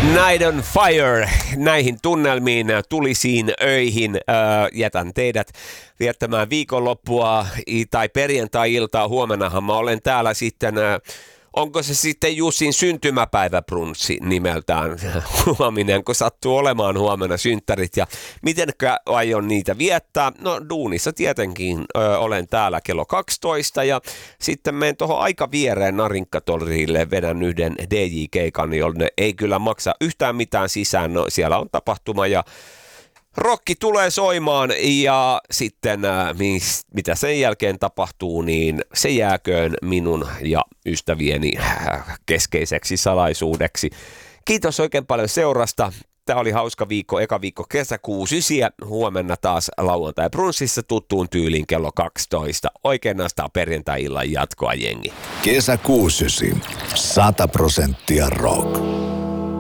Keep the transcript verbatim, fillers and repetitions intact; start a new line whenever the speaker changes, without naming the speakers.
Night on Fire, näihin tunnelmiin, tulisiin öihin, äh, jätän teidät viettämään viikonloppua tai perjantai-iltaa. Huomennahan mä olen täällä sitten, äh, onko se sitten Jussin syntymäpäiväbrunssi nimeltään huominen, kun sattuu olemaan huomenna synttärit ja mitenkä aion niitä viettää? No duunissa tietenkin ö, olen täällä kello kaksitoista ja sitten menen tuohon aika viereen Narinkkatollille, vedän yhden D J-keikan, jonne ei kyllä maksa yhtään mitään sisään, no siellä on tapahtuma ja rokki tulee soimaan ja sitten äh, mis, mitä sen jälkeen tapahtuu, niin se jääköön minun ja ystävieni äh, keskeiseksi salaisuudeksi. Kiitos oikein paljon seurasta. Tämä oli hauska viikko, eka viikko kesäkuusi ysiä. Huomenna taas lauantai brunssissa tuttuun tyyliin kello kaksitoista. Oikein nastaa perjantai-illan jatkoa jengi.
Kesä kuusi ysi, sata prosenttia rock.